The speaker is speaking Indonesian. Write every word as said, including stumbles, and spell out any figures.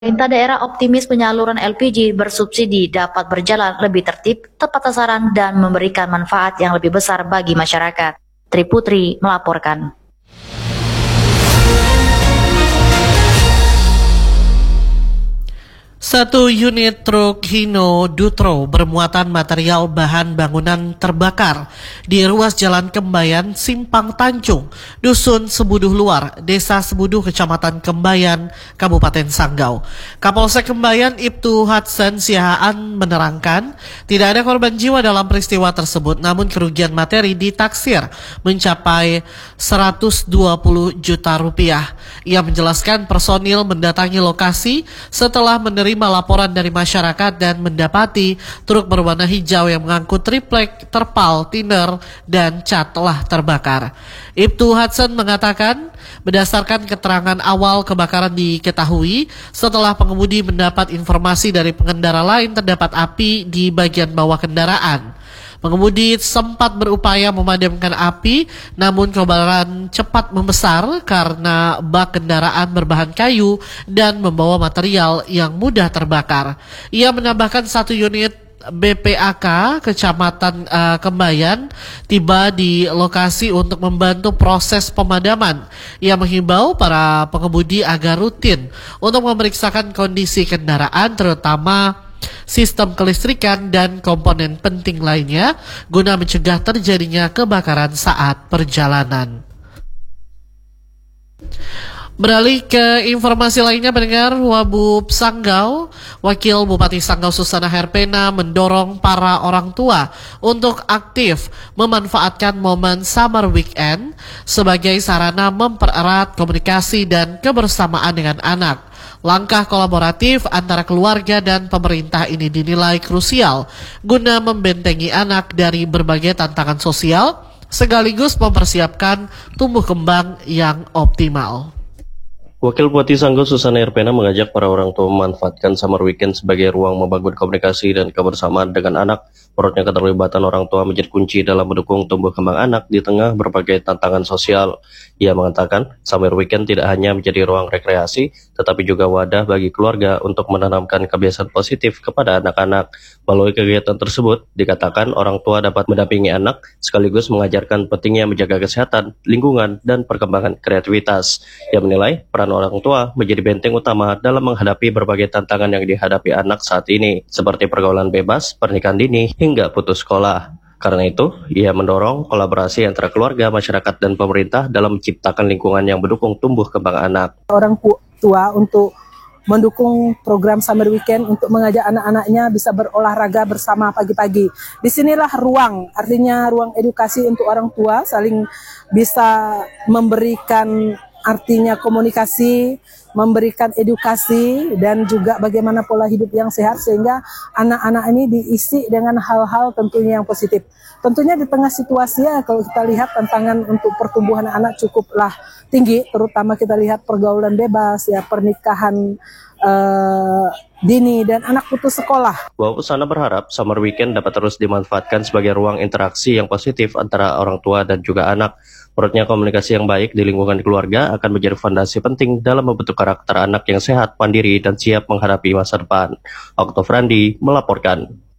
Pemerintah daerah optimis penyaluran L P G bersubsidi dapat berjalan lebih tertib, tepat sasaran, dan memberikan manfaat yang lebih besar bagi masyarakat. Tri Putri melaporkan. Satu unit truk Hino Dutro bermuatan material bahan bangunan terbakar di ruas Jalan Kembayan, Simpang Tanjung, Dusun Sebuduh Luar, Desa Sebuduh, Kecamatan Kembayan, Kabupaten Sanggau. Kapolsek Kembayan Ibtu Hudson Siahaan menerangkan tidak ada korban jiwa dalam peristiwa tersebut, namun kerugian materi ditaksir mencapai seratus dua puluh juta rupiah. Ia menjelaskan personil mendatangi lokasi setelah menerima laporan dari masyarakat dan mendapati truk berwarna hijau yang mengangkut triplek, terpal, thinner, dan cat telah terbakar. Ibtu Hudson mengatakan berdasarkan keterangan awal kebakaran diketahui setelah pengemudi mendapat informasi dari pengendara lain terdapat api di bagian bawah kendaraan. Pengemudi sempat berupaya memadamkan api, namun kobaran cepat membesar karena bak kendaraan berbahan kayu dan membawa material yang mudah terbakar. Ia menambahkan satu unit B P A K Kecamatan uh, Kembayan tiba di lokasi untuk membantu proses pemadaman. Ia menghimbau para pengemudi agar rutin untuk memeriksakan kondisi kendaraan, terutama sistem kelistrikan dan komponen penting lainnya guna mencegah terjadinya kebakaran saat perjalanan. Beralih ke informasi lainnya, pendengar, Wabub Sanggau, Wakil Bupati Sanggau Susana Herpena mendorong para orang tua untuk aktif memanfaatkan momen summer weekend sebagai sarana mempererat komunikasi dan kebersamaan dengan anak. Langkah kolaboratif antara keluarga dan pemerintah ini dinilai krusial guna membentengi anak dari berbagai tantangan sosial sekaligus mempersiapkan tumbuh kembang yang optimal. Wakil Bupati Sanggau Susana Herpena mengajak para orang tua memanfaatkan summer weekend sebagai ruang membangun komunikasi dan kebersamaan dengan anak. Menurutnya keterlibatan orang tua menjadi kunci dalam mendukung tumbuh kembang anak di tengah berbagai tantangan sosial. Ia mengatakan summer weekend tidak hanya menjadi ruang rekreasi, tetapi juga wadah bagi keluarga untuk menanamkan kebiasaan positif kepada anak-anak. Melalui kegiatan tersebut, dikatakan orang tua dapat mendampingi anak sekaligus mengajarkan pentingnya menjaga kesehatan, lingkungan, dan perkembangan kreativitas. Ia menilai peran orang tua menjadi benteng utama dalam menghadapi berbagai tantangan yang dihadapi anak saat ini, seperti pergaulan bebas, pernikahan dini, hingga putus sekolah. Karena itu, ia mendorong kolaborasi antara keluarga, masyarakat, dan pemerintah dalam menciptakan lingkungan yang mendukung tumbuh kembang anak. Orang tua untuk mendukung program summer weekend untuk mengajak anak-anaknya bisa berolahraga bersama pagi-pagi. Disinilah ruang, artinya ruang edukasi untuk orang tua saling bisa memberikan artinya komunikasi, memberikan edukasi, dan juga bagaimana pola hidup yang sehat sehingga anak-anak ini diisi dengan hal-hal tentunya yang positif. Tentunya di tengah situasi ya, kalau kita lihat tantangan untuk pertumbuhan anak cukuplah tinggi, terutama kita lihat pergaulan bebas, ya pernikahan uh, dini, dan anak putus sekolah. Wabub Sana berharap summer weekend dapat terus dimanfaatkan sebagai ruang interaksi yang positif antara orang tua dan juga anak. Menurutnya komunikasi yang baik di lingkungan keluarga akan menjadi fondasi penting dalam membentuk karakter anak yang sehat, mandiri, dan siap menghadapi masa depan. Oktofrandi melaporkan.